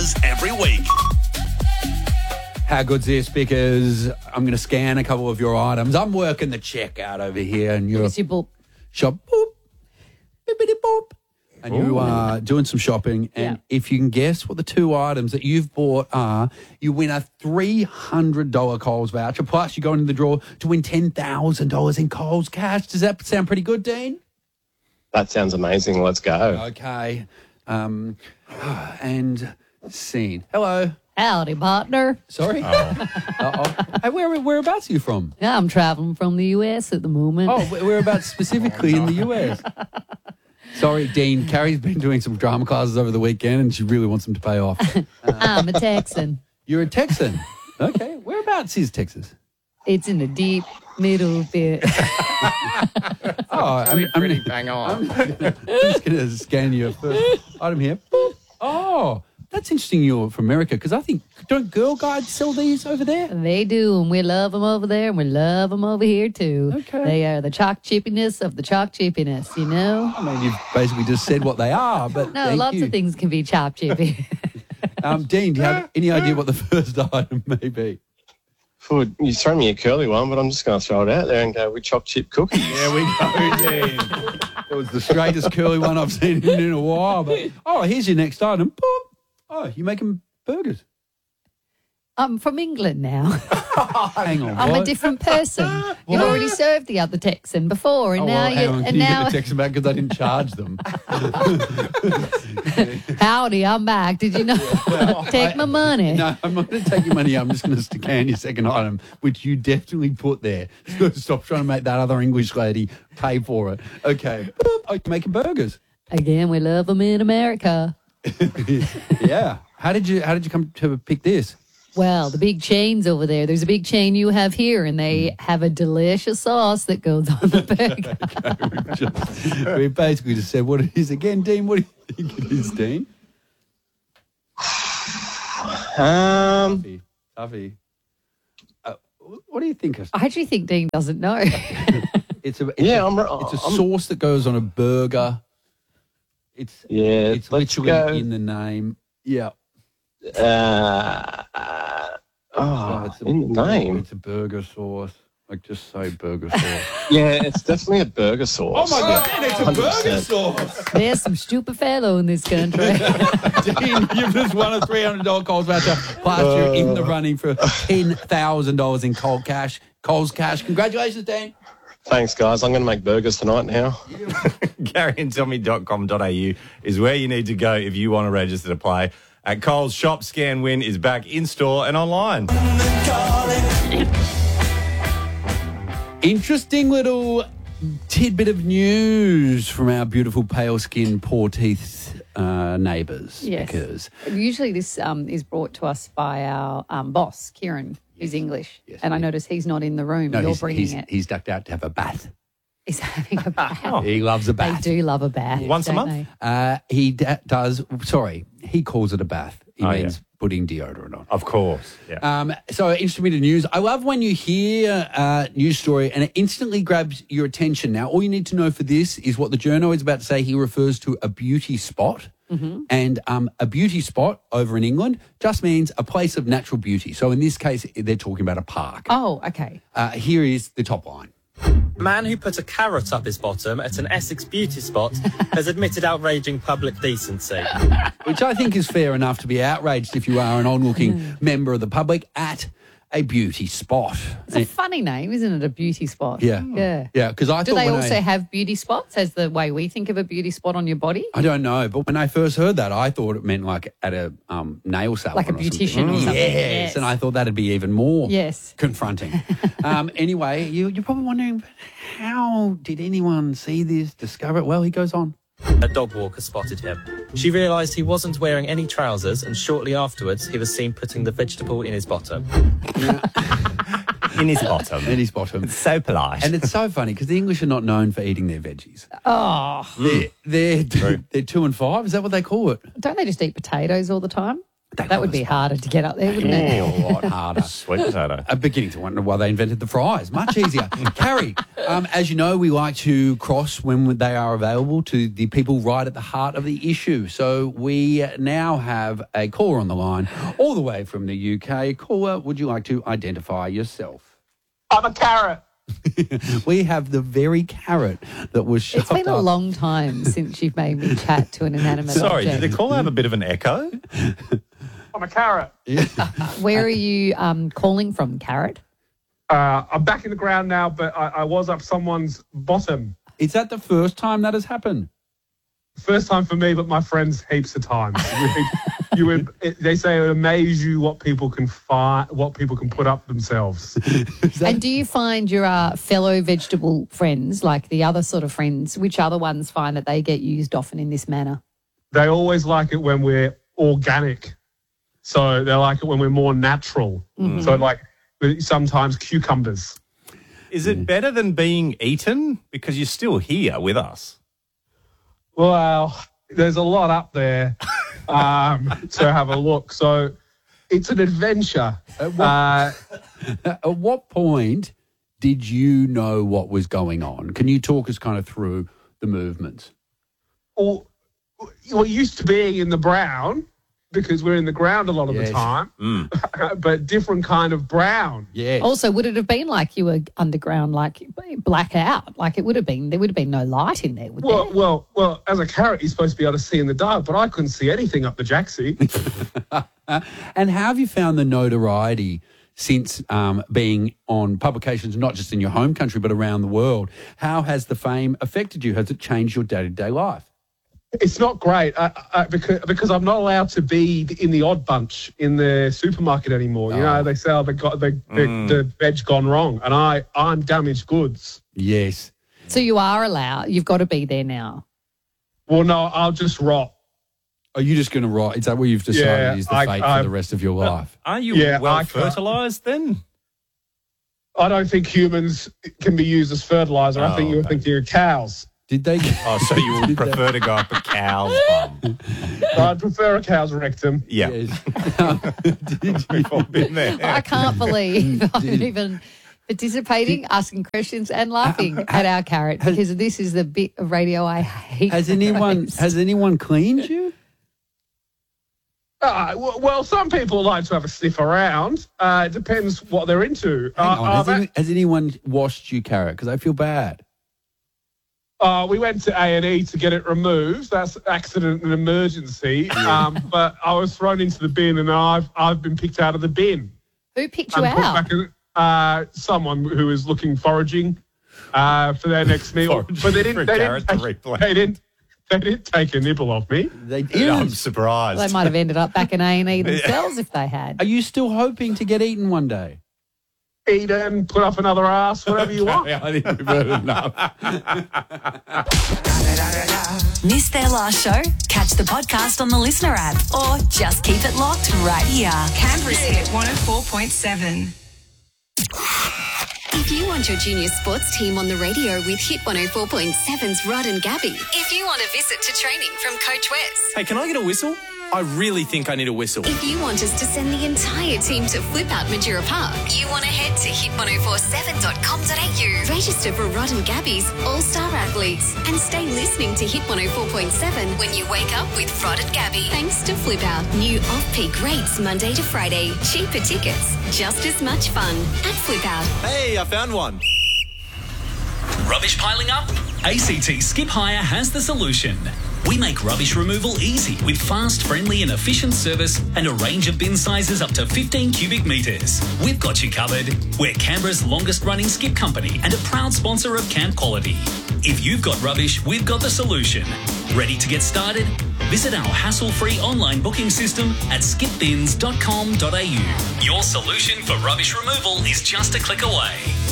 $100 every week. How good's this? Because I'm going to scan a couple of your items. I'm working the checkout over here, and you're It's your boop. shop boop, bippity boop, and you are doing some shopping. And if you can guess what the two items that you've bought are, you win a $300 Coles voucher. Plus, you go into the draw to win $10,000 in Coles cash. Does that sound pretty good, Dean? That sounds amazing. Let's go. Okay. And scene. Hello. Howdy, partner. Sorry. Hey, whereabouts are you from? Yeah, I'm traveling from the U.S. at the moment. Oh, whereabouts specifically in the US? Sorry, Dean. Carrie's been doing some drama classes over the weekend, and she really wants them to pay off. I'm a Texan. You're a Texan. Okay. Whereabouts is Texas? It's in the deep middle bit. I'm Pretty bang on. just going to scan your first item here. Boop. Oh, that's interesting you're from America, because I think, don't Girl Guides sell these over there? They do, and we love them over there, and we love them over here, too. Okay. They are the chalk chippiness of the chalk chippiness, you know? I mean, you've basically just said what they are, but No, thank lots you. of things can be chalk chippy. Dean, do you have any idea what the first item may be? Food. You throw me a curly one, but I'm just going to throw it out there and go with chopped chip cookies. There we go, Dean. It was the straightest curly one I've seen in a while. But here's your next item. Boop. Oh, you're making burgers. I'm from England now. Hang on. I'm what? a different person. You've already served the other Texan before, and Oh, now well, hang you. on. And Can you now, get a text back because I didn't charge them? howdy, I'm back. Did you know? Take my money. No, I'm not going to take your money. I'm just going to scan your second item, which you definitely put there. Stop trying to make that other English lady pay for it. Okay. Boop. Oh, you're making burgers. Again, we love them in America. Yeah. How did you come to pick this? Well, the big chains over there. There's a big chain you have here, and they have a delicious sauce that goes on the burger. We basically just said what it is again, Dean. What do you think it is, Dean? Tuffy. What do you think? I actually think Dean doesn't know. It's a I'm sauce that goes on a burger. It's let's literally go. in the name. Yeah. In the name. It's a burger sauce. Like, just say burger sauce. Yeah, it's definitely a burger sauce. Oh my God, it's a burger 100%. sauce. There's some stupid fellow in this country. Dean, you've just won a $300 Coles voucher. Plus, you're in the running for $10,000 in Coles cash. Congratulations, Dean. Thanks, guys. I'm going to make burgers tonight now. GaryandTommy.com.au is where you need to go if you want to register to play. At Coles, Shop Scan Win is back in store and online. Interesting little tidbit of news from our beautiful pale skin, poor teeth neighbours. Yes. Because Usually this is brought to us by our boss, Kieran, who's English. Yes, and I indeed. notice he's not in the room. no, You're he's, bringing it. he's ducked out to have a bath. He's having a bath. He loves a They bath. do love a bath. Once a don't month? they? He does. Sorry, he calls it a bath. He Oh, means yeah. putting deodorant on. Of course. Yeah. So interesting bit of news. I love when you hear a news story and it instantly grabs your attention. Now, all you need to know for this is what the journo is about to say. He refers to a beauty spot. And a beauty spot over in England just means a place of natural beauty. So in this case, they're talking about a park. Oh, okay. Here is the top line. Man who put a carrot up his bottom at an Essex beauty spot has admitted outraging public decency. Which I think is fair enough to be outraged if you are an on-looking member of the public at a beauty spot. It's a funny name, isn't it? A beauty spot. Yeah. Yeah. Yeah, because I Do thought they when also have beauty spots as the way we think of a beauty spot on your body? I don't know, but when I first heard that, I thought it meant like at a nail salon. Like a or something. beautician or something. Yes, and I thought that'd be even more Yes. confronting. Anyway, you're probably wondering, how did anyone see this, discover it? Well, he goes on. A dog walker spotted him. She realised he wasn't wearing any trousers, and shortly afterwards he was seen putting the vegetable in his bottom. In his bottom. In his bottom. So polite. And it's so funny because the English are not known for eating their veggies. Oh, They're 2 and 5. Is that what they call it? don't they just eat potatoes all the time? That would be harder to get up there, wouldn't it? a lot harder. Sweet potato. I'm beginning to wonder why they invented the fries. Much easier. Carrie, as you know, we like to cross when they are available to the people right at the heart of the issue. So we now have a caller on the line all the way from the UK. Caller, would you like to identify yourself? I'm a carrot. We have the very carrot that was shoved It's been a up. long time since you've made me chat to an inanimate Sorry, object. did the caller have a bit of an echo? I'm a carrot. Where are you calling from, Carrot? I'm back in the ground now, but I was up someone's bottom. Is that the first time that has happened? First time for me, but my friends heaps of times. They say it would amaze you what people can find, what people can put up themselves. And do you find your fellow vegetable friends, like the other sort of friends, which other ones find that they get used often in this manner? They always like it when we're organic. So they like it when we're more natural. So like sometimes cucumbers. Is it better than being eaten? Because you're still here with us. Well, there's a lot up there to have a look. So it's an adventure. At what point did you know what was going on? Can you talk us kind of through the movements? Well, we're used to being in the brown because we're in the ground a lot of the Yes. time, but different kind of brown. Yes. Also, would it have been like you were underground, like blackout? Like it would have been, there would have been no light in there, would there? Well, as a carrot, you're supposed to be able to see in the dark, but I couldn't see anything up the Jacksie. And how have you found the notoriety since being on publications, not just in your home country, but around the world? How has the fame affected you? Has it changed your day-to-day life? It's not great because I'm not allowed to be in the odd bunch in the supermarket anymore. You know, they say the veg gone wrong, and I'm damaged goods. Yes. So you are allowed, you've got to be there now. Well, no, I'll just rot. Are you just going to write? Is that what you've decided Yeah, is the fate for the rest of your life? Are you Yeah, well I can't. fertilised then? I don't think humans can be used as fertilizer. I think you were thinking of cows. Did they? Oh, so you would prefer to go up a cow's bum? I'd prefer a cow's rectum. Yeah. Yes. We've all been there. I can't believe I'm even participating, asking questions and laughing at our carrot because this is the bit of radio I hate. Has anyone cleaned you? Well, some people like to have a sniff around. It depends what they're into. Hang on. Has anyone washed you, Carrot? Because I feel bad. We went to A&E to get it removed. That's accident and emergency. But I was thrown into the bin, and I've been picked out of the bin. Who picked you And put out? back in, someone who was looking foraging for their next meal. Foraging But for a carrot to replay. they didn't take a nibble off me. They did. I'm surprised. They might have ended up back in A&E themselves if they had. Are you still hoping to get eaten one day? Eat and put up another ass, whatever you want. I think we've heard enough. Missed their last show? Catch the podcast on the Listener app or just keep it locked right here. Canberra's Hit 104.7. If you want your junior sports team on the radio with Hit 104.7's Rod and Gabby. If you want a visit to training from Coach Wes. Hey, can I get a whistle? I really think I need a whistle. If you want us to send the entire team to Flip Out Madeira Park, you want to head to hit1047.com.au. Register for Rod and Gabby's All-Star Athletes and stay listening to Hit 104.7 when you wake up with Rod and Gabby. Thanks to Flip Out. New off-peak rates Monday to Friday. Cheaper tickets. Just as much fun at Flip Out. Hey, I found one. Rubbish piling up? ACT Skip Hire has the solution. We make rubbish removal easy with fast, friendly and efficient service and a range of bin sizes up to 15 cubic metres. We've got you covered. We're Canberra's longest running skip company and a proud sponsor of Camp Quality. If you've got rubbish, we've got the solution. Ready to get started? Visit our hassle-free online booking system at skipbins.com.au. Your solution for rubbish removal is just a click away.